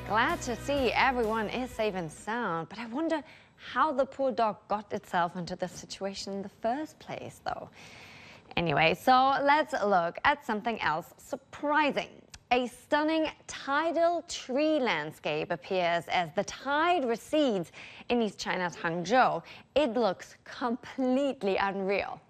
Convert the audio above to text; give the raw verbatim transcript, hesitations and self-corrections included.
Glad to see everyone is safe and sound, but I wonder how the poor dog got itself into this situation in the first place, though. Anyway, so let's look at something else surprising. A stunning tidal tree landscape appears as the tide recedes in East China's Hangzhou. It looks completely unreal.